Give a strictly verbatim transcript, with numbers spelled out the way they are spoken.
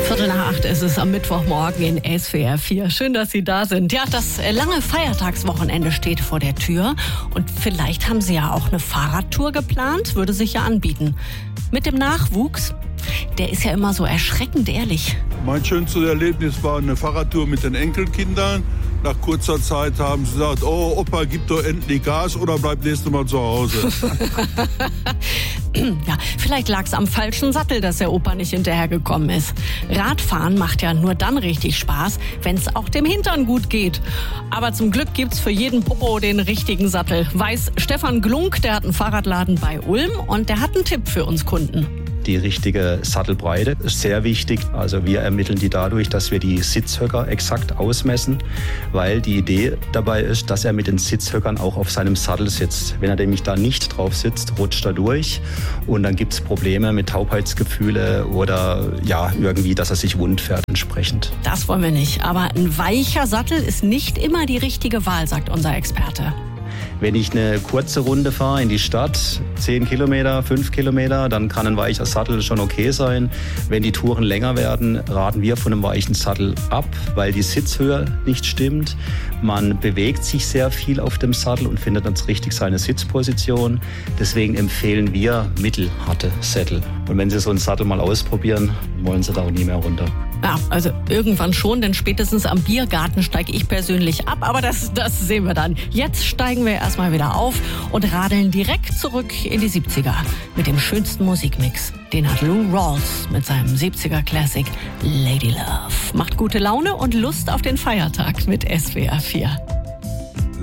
Viertel nach acht ist es am Mittwochmorgen in S W R vier. Schön, dass Sie da sind. Ja, das lange Feiertagswochenende steht vor der Tür. Und vielleicht haben Sie ja auch eine Fahrradtour geplant. Würde sich ja anbieten. Mit dem Nachwuchs, der ist ja immer so erschreckend ehrlich. Mein schönstes Erlebnis war eine Fahrradtour mit den Enkelkindern. Nach kurzer Zeit haben sie gesagt, oh Opa, gib doch endlich Gas oder bleib nächstes Mal zu Hause. Ja, vielleicht lag es am falschen Sattel, dass der Opa nicht hinterhergekommen ist. Radfahren macht ja nur dann richtig Spaß, wenn es auch dem Hintern gut geht. Aber zum Glück gibt's für jeden Popo den richtigen Sattel. Weiß Stefan Glunk, der hat einen Fahrradladen bei Ulm und der hat einen Tipp für uns Kunden. Die richtige Sattelbreite ist sehr wichtig. Also wir ermitteln die dadurch, dass wir die Sitzhöcker exakt ausmessen, weil die Idee dabei ist, dass er mit den Sitzhöckern auch auf seinem Sattel sitzt. Wenn er nämlich da nicht drauf sitzt, rutscht er durch und dann gibt es Probleme mit Taubheitsgefühle oder ja irgendwie, dass er sich wund fährt entsprechend. Das wollen wir nicht. Aber ein weicher Sattel ist nicht immer die richtige Wahl, sagt unser Experte. Wenn ich eine kurze Runde fahre in die Stadt, zehn Kilometer, fünf Kilometer, dann kann ein weicher Sattel schon okay sein. Wenn die Touren länger werden, raten wir von einem weichen Sattel ab, weil die Sitzhöhe nicht stimmt. Man bewegt sich sehr viel auf dem Sattel und findet dann richtig seine Sitzposition. Deswegen empfehlen wir mittelharte Sättel. Und wenn Sie so einen Sattel mal ausprobieren, wollen Sie da auch nie mehr runter. Ja, also irgendwann schon, denn spätestens am Biergarten steige ich persönlich ab. Aber das, das sehen wir dann. Jetzt steigen wir erstmal wieder auf und radeln direkt zurück in die siebziger mit dem schönsten Musikmix. Den hat Lou Rawls mit seinem siebziger Classic Lady Love. Macht gute Laune und Lust auf den Feiertag mit S W R vier.